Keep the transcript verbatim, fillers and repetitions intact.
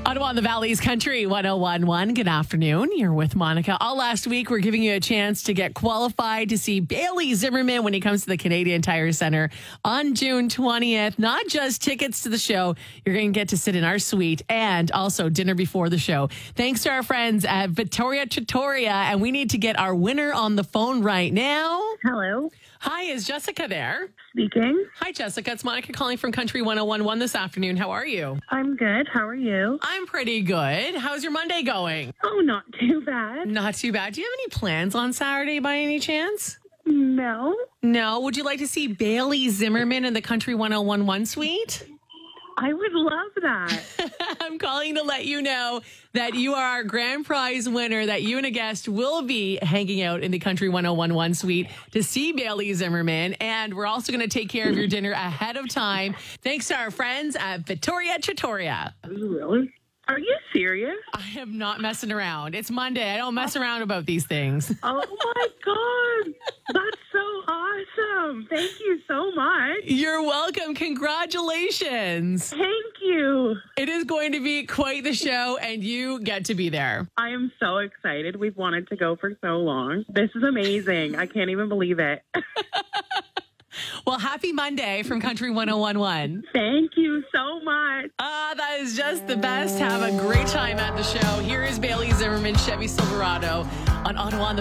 Ottawa, the Valley's Country one oh one point one. Good afternoon. You're with Monica. All last week, we're giving you a chance to get qualified to see Bailey Zimmerman when he comes to the Canadian Tire Center on June twentieth. Not just tickets to the show, you're going to get to sit in our suite and also dinner before the show. Thanks to our friends at Vittoria Trattoria, and we need to get our winner on the phone right now. Hello. Hi, is Jessica there? Speaking. Hi, Jessica. It's Monica calling from Country one oh one point one this afternoon. How are you? I'm good. How are you? I'm pretty good. How's your Monday going? Oh, not too bad. Not too bad. Do you have any plans on Saturday by any chance? No. No. Would you like to see Bailey Zimmerman in the Country one oh one point one suite? I would love that. I'm calling to let you know that you are our grand prize winner, that you and a guest will be hanging out in the Country one oh one point one suite to see Bailey Zimmerman. And we're also going to take care of your dinner ahead of time, thanks to our friends at Vittoria Trattoria. Really? Are you serious? I am not messing around. It's Monday. I don't mess around about these things. Oh my God. That's so awesome. Thank you so much. You're welcome. Congratulations. Thank you. It is going to be quite the show, and you get to be there. I am so excited. We've wanted to go for so long. This is amazing. I can't even believe it. Well, happy Monday from Country one oh one point one. Thank you so much. Ah, that is just the best. Have a great time at the show. Here is Bailey Zimmerman, Chevy Silverado on Ottawa on the